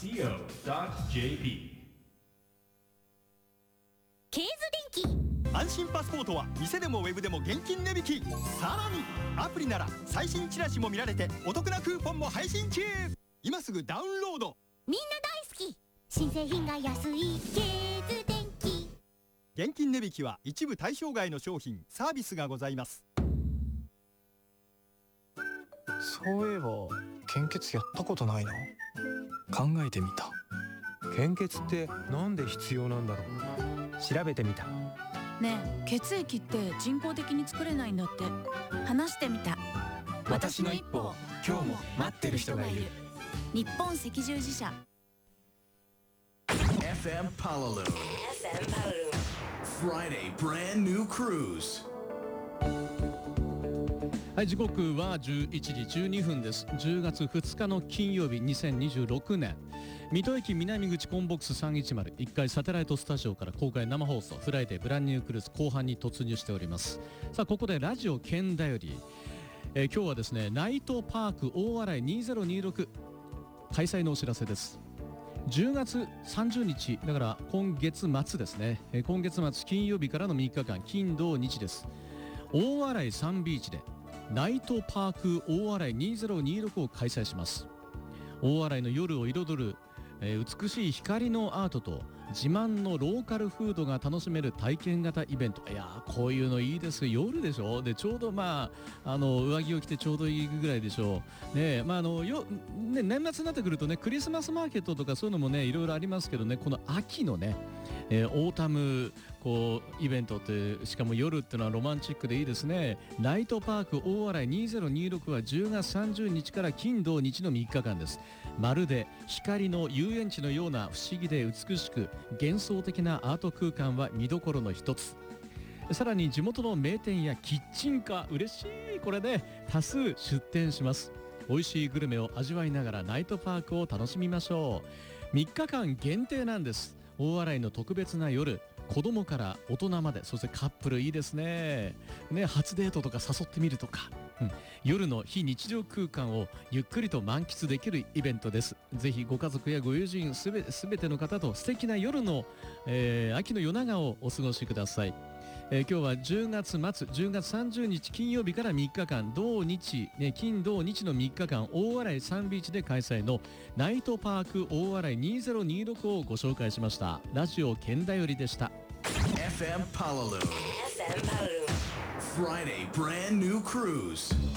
STO.jp ケーズ電気。 安心パスポートは店でもウェブでも現金値引き。さらにアプリなら最新チラシも見られてお得なクーポンも配信中。今すぐダウンロード。 みんな大好き、新製品が安いケーズ電気。 現金値引きは一部対象外の商品サービスがございます。 そういえば献血やったことないな。考えてみた。 献血ってなんで必要なんだろう。調べてみた。 ねえ、血液って人工的に作れないんだって。話してみた。 私の一歩を今日も待ってる人がいる。 日本赤十字社。 FM Palaloon Friday brand new cruise。 はい、時刻は11時12分です。10月2日の金曜日、2026年水戸駅南口コンボックス310 1階サテライトスタジオから公開生放送フライデーブランニュークルーズ後半に突入しております。さあ、ここでラジオ県だより、今日はですね、ナイトパーク大洗2026開催のお知らせです。10月30日だから今月末ですね。今月末金曜日からの3日間、金土日です。大洗サンビーチでナイトパーク大洗2026を開催します。大洗の夜を彩る、美しい光のアートと自慢のローカルフードが楽しめる体験型イベント。いやー、こういうのいいです。夜でしょ。でちょうど上着を着てちょうどいいぐらいでしょうね。年末になってくるとね、クリスマスマーケットとかそういうのもね、いろいろありますけどね、この秋のね、オータムイベントって、しかも夜っていうのはロマンチックでいいですね。ナイトパーク大洗2026は10月30日から金土日の3日間です。まるで光の遊園地のような不思議で美しく幻想的なアート空間は見どころの一つ。さらに地元の名店やキッチンカー、嬉しい、これね、多数出店します。美味しいグルメを味わいながらナイトパークを楽しみましょう。3日間限定なんです。大洗の特別な夜、子供から大人まで、そしてカップルいいですね。初デートとか誘ってみるとか、夜の非日常空間をゆっくりと満喫できるイベントです。ぜひご家族やご友人すべての方と素敵な夜の、秋の夜長をお過ごしください。今日は10月末10月30日金曜日から3日間同日、金土日の3日間大洗サンビーチで開催のナイトパーク大洗2026をご紹介しました。ラジオ県だよりでした。 FM Palaloon Friday brand new cruise。